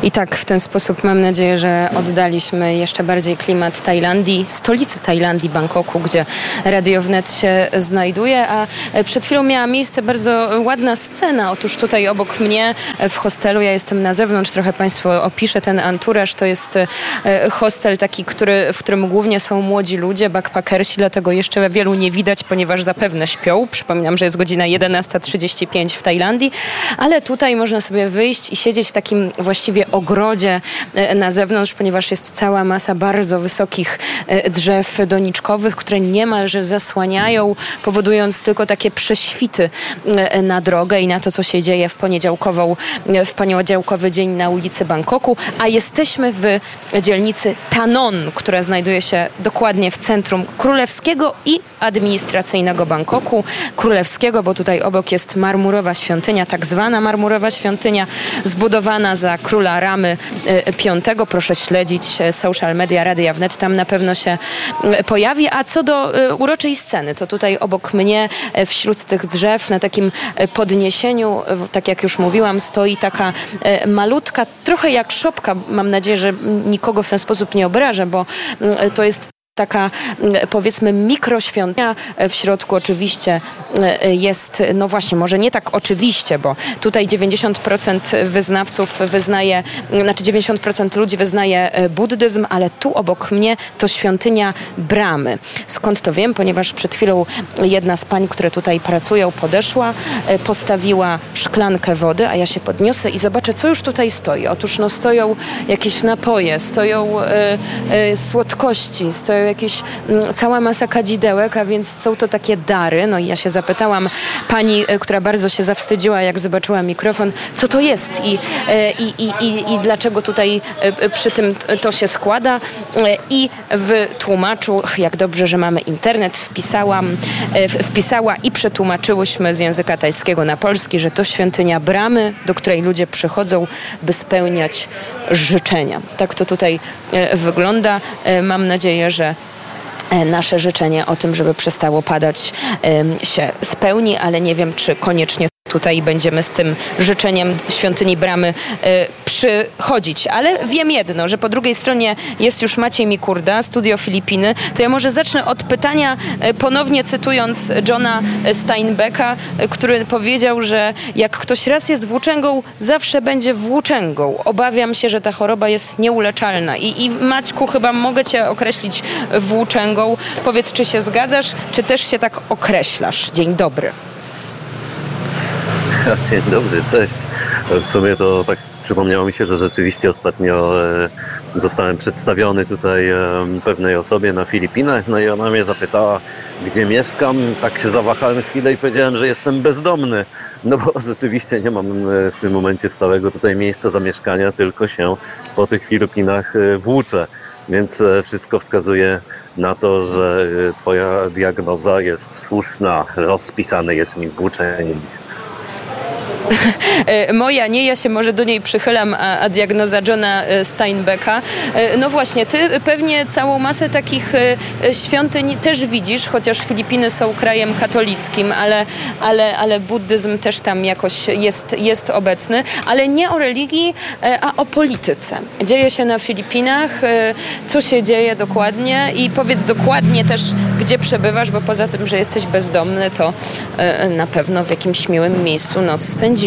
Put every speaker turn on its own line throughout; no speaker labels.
I tak w ten sposób mam nadzieję, że oddaliśmy jeszcze bardziej klimat Tajlandii, stolicy Tajlandii, Bangkoku, gdzie Radio Wnet się znajduje, a przed chwilą miała miejsce bardzo ładna scena. Otóż tutaj obok mnie w hostelu, ja jestem na zewnątrz, trochę Państwu opiszę ten anturaż. To jest hostel taki, w którym głównie są młodzi ludzie, backpackersi, dlatego jeszcze wielu nie widać, ponieważ zapewne śpią. Przypominam, że jest godzina 11:35 w Tajlandii, ale tutaj można sobie wyjść i siedzieć w takim właściwie ogrodzie na zewnątrz, ponieważ jest cała masa bardzo wysokich drzew doniczkowych, które niemalże zasłaniają, powodując tylko takie prześwity na drogę i na to, co się dzieje w poniedziałkowy dzień na ulicy Bangkoku, a jesteśmy w dzielnicy Ta Non, która znajduje się dokładnie w centrum królewskiego i administracyjnego Bangkoku. Królewskiego, bo tutaj obok jest marmurowa świątynia, tak zwana marmurowa świątynia, zbudowana za króla Ramy V. Proszę śledzić social media Radia Wnet, tam na pewno się pojawi. A co do uroczej sceny, to tutaj obok mnie, wśród tych drzew, na takim podniesieniu, tak jak już mówiłam, stoi taka malutka, trochę jak szopka. Mam nadzieję, że nikogo w ten sposób nie obrażę, bo to jest taka, powiedzmy, mikroświątynia. W środku oczywiście jest, no właśnie, może nie tak oczywiście, bo tutaj 90% wyznawców wyznaje, 90% ludzi wyznaje buddyzm, ale tu obok mnie to świątynia Bramy. Skąd to wiem? Ponieważ przed chwilą jedna z pań, które tutaj pracują, podeszła, postawiła szklankę wody, a ja się podniosę i zobaczę, co już tutaj stoi. Otóż stoją jakieś napoje, stoją słodkości, stoją jakieś cała masa kadzidełek, a więc są to takie dary. No i ja się zapytałam pani, która bardzo się zawstydziła, jak zobaczyła mikrofon, co to jest i dlaczego tutaj przy tym to się składa. I w tłumaczu, jak dobrze, że mamy internet, wpisała i przetłumaczyłyśmy z języka tajskiego na polski, że to świątynia Bramy, do której ludzie przychodzą, by spełniać życzenia. Tak to tutaj wygląda. Mam nadzieję, że nasze życzenie o tym, żeby przestało padać, się spełni, ale nie wiem, czy koniecznie tutaj będziemy z tym życzeniem świątyni Bramy przychodzić. Ale wiem jedno, że po drugiej stronie jest już Maciej Mikurda, Studio Filipiny. To ja może zacznę od pytania, ponownie cytując Johna Steinbecka, który powiedział, że jak ktoś raz jest włóczęgą, zawsze będzie włóczęgą. Obawiam się, że ta choroba jest nieuleczalna. I Maćku, chyba mogę cię określić włóczęgą. Powiedz, czy się zgadzasz, czy też się tak określasz? Dzień dobry.
Dzień dobry, cześć. W sumie to tak przypomniało mi się, że rzeczywiście ostatnio zostałem przedstawiony tutaj pewnej osobie na Filipinach, no i ona mnie zapytała, gdzie mieszkam. Tak się zawahałem chwilę i powiedziałem, że jestem bezdomny, no bo rzeczywiście nie mam w tym momencie stałego tutaj miejsca zamieszkania, tylko się po tych Filipinach włóczę. Więc wszystko wskazuje na to, że twoja diagnoza jest słuszna. Rozpisane jest mi włóczenie.
Moja nie, ja się może do niej przychylam, a diagnoza Johna Steinbecka. No właśnie, ty pewnie całą masę takich świątyń też widzisz, chociaż Filipiny są krajem katolickim, ale buddyzm też tam jakoś jest obecny, ale nie o religii, a o polityce. Dzieje się na Filipinach, co się dzieje dokładnie i powiedz dokładnie też, gdzie przebywasz, bo poza tym, że jesteś bezdomny, to na pewno w jakimś miłym miejscu noc spędziłeś.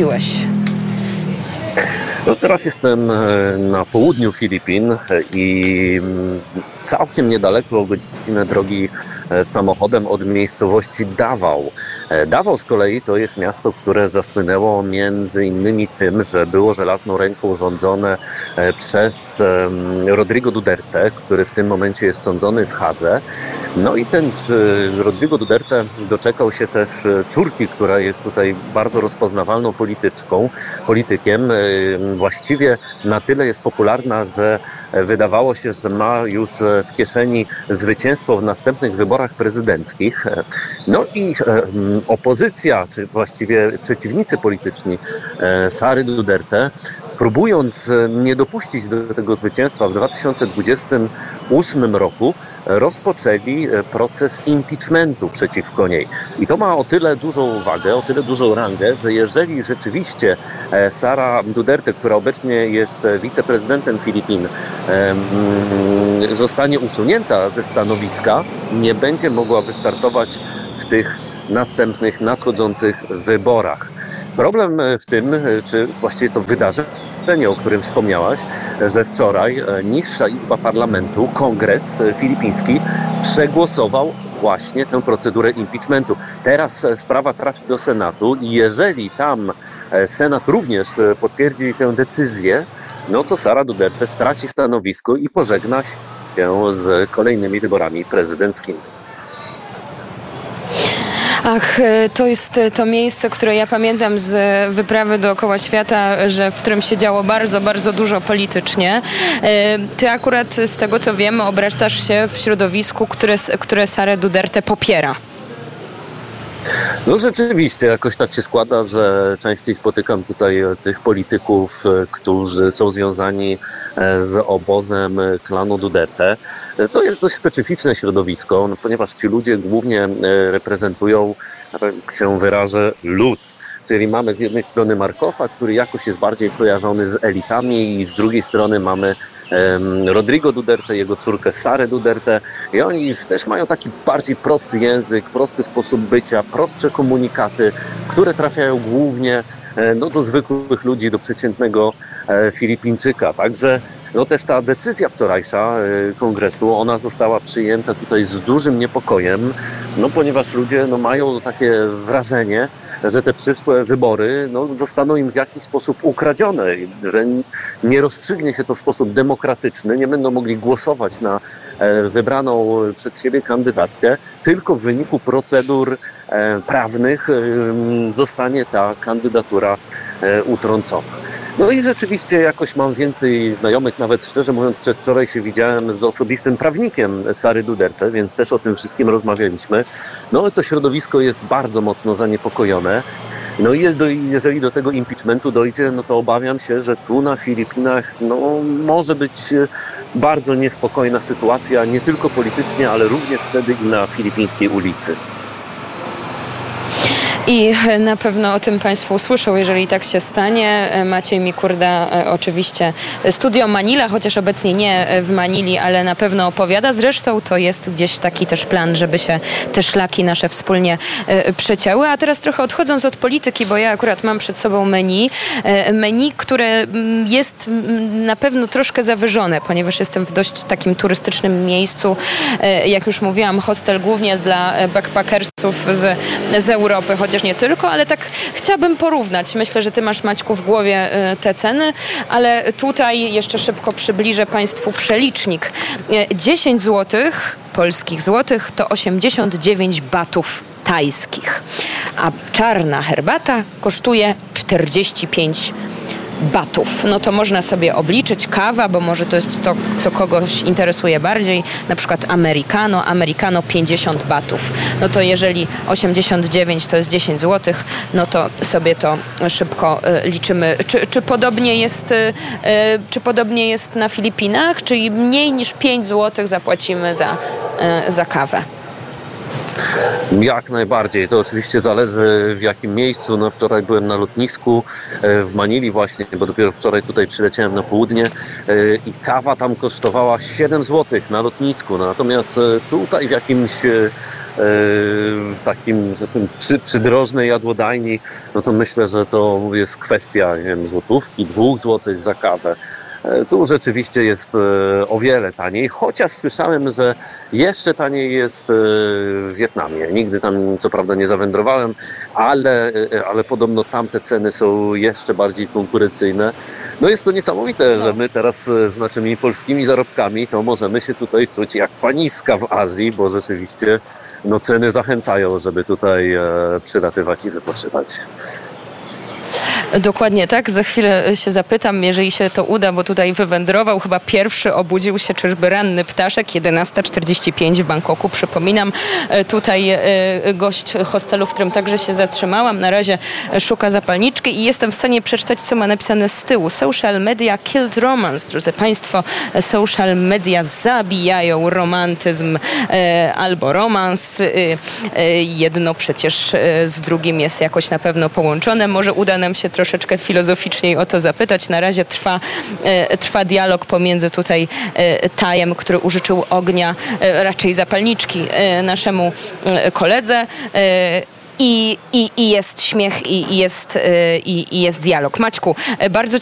No teraz jestem na południu Filipin i całkiem niedaleko, o godzinę drogi samochodem od miejscowości Davao. Davao z kolei to jest miasto, które zasłynęło między innymi tym, że było żelazną ręką rządzone przez Rodrigo Duterte, który w tym momencie jest sądzony w Hadze. No i ten Rodrigo Duterte doczekał się też córki, która jest tutaj bardzo rozpoznawalną politykiem. Właściwie na tyle jest popularna, że wydawało się, że ma już w kieszeni zwycięstwo w następnych wyborach prezydenckich. No i opozycja, czy właściwie przeciwnicy polityczni Sary Duterte próbując nie dopuścić do tego zwycięstwa w 2028 roku, rozpoczęli proces impeachmentu przeciwko niej. I to ma o tyle dużą wagę, o tyle dużą rangę, że jeżeli rzeczywiście Sara Duterte, która obecnie jest wiceprezydentem Filipin, zostanie usunięta ze stanowiska, nie będzie mogła wystartować w tych następnych, nadchodzących wyborach. Problem w tym, czy właściwie to wydarzenie, o którym wspomniałaś, że wczoraj niższa izba parlamentu, kongres filipiński, przegłosował właśnie tę procedurę impeachmentu. Teraz sprawa trafi do Senatu i jeżeli tam Senat również potwierdzi tę decyzję, no to Sara Duterte straci stanowisko i pożegna się z kolejnymi wyborami prezydenckimi.
Ach, to jest to miejsce, które ja pamiętam z wyprawy dookoła świata, w którym się działo bardzo, bardzo dużo politycznie. Ty akurat z tego, co wiemy, obracasz się w środowisku, które Sarę Duterte popiera.
No rzeczywiście, jakoś tak się składa, że częściej spotykam tutaj tych polityków, którzy są związani z obozem klanu Duterte. To jest dość specyficzne środowisko, ponieważ ci ludzie głównie reprezentują, jak się wyrażę, lud. Czyli mamy z jednej strony Marcosa, który jakoś jest bardziej kojarzony z elitami i z drugiej strony mamy Rodrigo Duterte, jego córkę Sarę Duterte i oni też mają taki bardziej prosty język, prosty sposób bycia, prostsze komunikaty, które trafiają głównie do zwykłych ludzi, do przeciętnego Filipińczyka. Także też ta decyzja wczorajsza kongresu, ona została przyjęta tutaj z dużym niepokojem, ponieważ ludzie mają takie wrażenie, że te przyszłe wybory zostaną im w jakiś sposób ukradzione, że nie rozstrzygnie się to w sposób demokratyczny, nie będą mogli głosować na wybraną przez siebie kandydatkę, tylko w wyniku procedur prawnych zostanie ta kandydatura utrącona. No i rzeczywiście jakoś mam więcej znajomych, nawet szczerze mówiąc przedwczoraj się widziałem z osobistym prawnikiem Sary Duterte, więc też o tym wszystkim rozmawialiśmy. To środowisko jest bardzo mocno zaniepokojone. I jeżeli do tego impeachmentu dojdzie, to obawiam się, że tu na Filipinach może być bardzo niespokojna sytuacja, nie tylko politycznie, ale również wtedy i na filipińskiej ulicy.
I na pewno o tym Państwo usłyszą, jeżeli tak się stanie. Maciej Mikurda oczywiście Studio Manila, chociaż obecnie nie w Manili, ale na pewno opowiada. Zresztą to jest gdzieś taki też plan, żeby się te szlaki nasze wspólnie przecięły. A teraz trochę odchodząc od polityki, bo ja akurat mam przed sobą menu, które jest na pewno troszkę zawyżone, ponieważ jestem w dość takim turystycznym miejscu. Jak już mówiłam, hostel głównie dla backpackersów z Europy, chociaż nie tylko, ale tak chciałabym porównać. Myślę, że ty masz, Maćku, w głowie te ceny, ale tutaj jeszcze szybko przybliżę Państwu przelicznik. 10 złotych, polskich złotych, to 89 batów tajskich, a czarna herbata kosztuje 45 batów. To można sobie obliczyć. Kawa, bo może to jest to, co kogoś interesuje bardziej, na przykład Americano 50 batów. To jeżeli 89 to jest 10 złotych, to sobie to szybko liczymy. Czy podobnie jest na Filipinach? Czyli mniej niż 5 złotych zapłacimy za kawę?
Jak najbardziej. To oczywiście zależy w jakim miejscu. Wczoraj byłem na lotnisku w Manili właśnie, bo dopiero wczoraj tutaj przyleciałem na południe i kawa tam kosztowała 7 zł na lotnisku. Natomiast tutaj w jakimś takim przydrożnej jadłodajni, to myślę, że to jest kwestia, złotówki, 2 złotych za kawę. Tu rzeczywiście jest o wiele taniej, chociaż słyszałem, że jeszcze taniej jest w Wietnamie. Nigdy tam co prawda nie zawędrowałem, ale podobno tamte ceny są jeszcze bardziej konkurencyjne. Jest to niesamowite, że my teraz z naszymi polskimi zarobkami to możemy się tutaj czuć jak paniska w Azji, bo rzeczywiście ceny zachęcają, żeby tutaj przylatywać i wypoczywać.
Dokładnie tak, za chwilę się zapytam, jeżeli się to uda, bo tutaj wywędrował, chyba pierwszy obudził się czyżby ranny ptaszek, 11:45 w Bangkoku, przypominam, tutaj gość hostelu, w którym także się zatrzymałam, na razie szuka zapalniczki i jestem w stanie przeczytać, co ma napisane z tyłu. Social media killed romance, drodzy Państwo, social media zabijają romantyzm albo romans, jedno przecież z drugim jest jakoś na pewno połączone, może uda nam się troszeczkę filozoficzniej o to zapytać. Na razie trwa dialog pomiędzy tutaj Tajem, który użyczył ognia, raczej zapalniczki naszemu koledze. I jest śmiech i jest dialog. Maćku, bardzo